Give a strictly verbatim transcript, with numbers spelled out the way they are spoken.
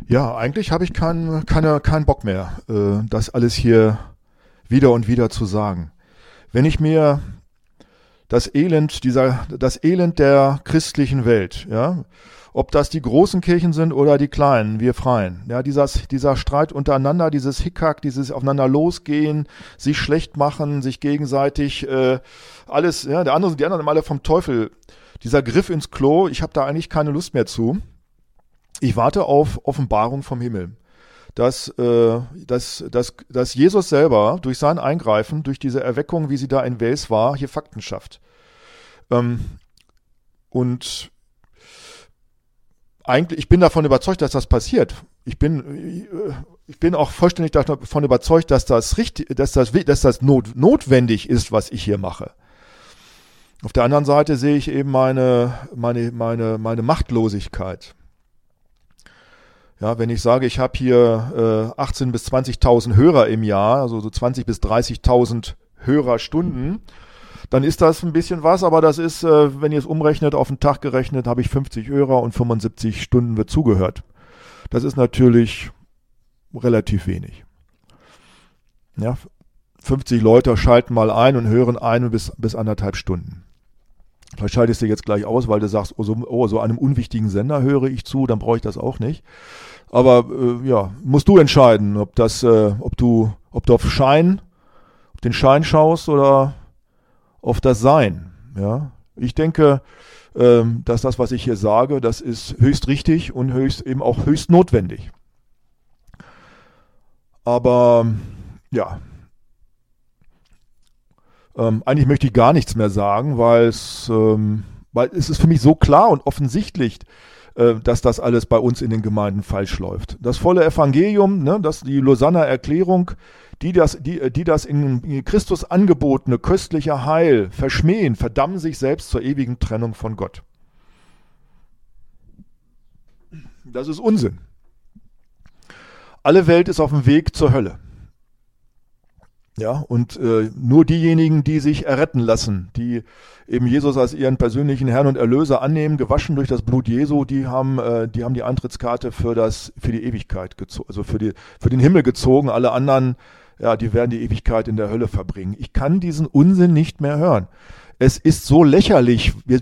Ja, eigentlich habe ich keinen keine, keinen Bock mehr, äh, das alles hier wieder und wieder zu sagen. Wenn ich mir das Elend dieser, das Elend der christlichen Welt, ja, ob das die großen Kirchen sind oder die kleinen, wir Freien, ja, dieser, dieser Streit untereinander, dieses Hickhack, dieses aufeinander losgehen, sich schlecht machen, sich gegenseitig äh, alles, ja, der andere, die anderen sind alle vom Teufel, dieser Griff ins Klo, ich habe da eigentlich keine Lust mehr zu. Ich warte auf Offenbarung vom Himmel, dass, äh, dass, dass, dass Jesus selber durch sein Eingreifen, durch diese Erweckung, wie sie da in Wales war, hier Fakten schafft. Ähm, und eigentlich, ich bin davon überzeugt, dass das passiert. Ich bin, ich bin auch vollständig davon überzeugt, dass das richtig, dass das, dass das not, notwendig ist, was ich hier mache. Auf der anderen Seite sehe ich eben meine, meine, meine, meine Machtlosigkeit. Ja, wenn ich sage, ich habe hier äh, achtzehntausend bis zwanzigtausend Hörer im Jahr, also so zwanzigtausend bis dreißigtausend Hörerstunden, dann ist das ein bisschen was, aber das ist, äh, wenn ihr es umrechnet, auf den Tag gerechnet, habe ich fünfzig Hörer und fünfundsiebzig Stunden wird zugehört. Das ist natürlich relativ wenig. Ja, fünfzig Leute schalten mal ein und hören ein bis, bis anderthalb Stunden. Vielleicht schaltest du jetzt gleich aus, weil du sagst, oh, so, oh, so einem unwichtigen Sender höre ich zu, dann brauche ich das auch nicht. Aber äh, ja, musst du entscheiden, ob das, äh, ob du, ob du auf Schein, auf den Schein schaust oder auf das Sein. Ja, ich denke, ähm, dass das, was ich hier sage, das ist höchst richtig und höchst eben auch höchst notwendig. Aber ja. Ähm, eigentlich möchte ich gar nichts mehr sagen, weil es, ähm, weil es ist für mich so klar und offensichtlich, äh, dass das alles bei uns in den Gemeinden falsch läuft. Das volle Evangelium, ne, das die Lausanner Erklärung, die das, die, die das in Christus angebotene köstliche Heil verschmähen, verdammen sich selbst zur ewigen Trennung von Gott. Das ist Unsinn. Alle Welt ist auf dem Weg zur Hölle. Ja, und äh, nur diejenigen, die sich erretten lassen, die eben Jesus als ihren persönlichen Herrn und Erlöser annehmen, gewaschen durch das Blut Jesu, die haben, äh, die haben die Eintrittskarte für das, für die Ewigkeit gezogen, also für die, für den Himmel gezogen. Alle anderen, ja, die werden die Ewigkeit in der Hölle verbringen. Ich kann diesen Unsinn nicht mehr hören. Es ist so lächerlich. Wir